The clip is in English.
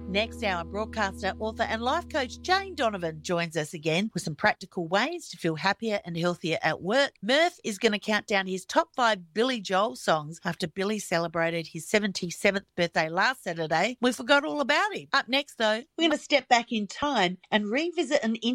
Next hour, broadcaster, author and life coach Jane Donovan joins us again with some practical ways to feel happier and healthier at work. Murph is going to count down his top 5 Billy Joel songs after Billy celebrated his 77th birthday last Saturday. We forgot all about him. Up next, though, we're going to step back in time and revisit an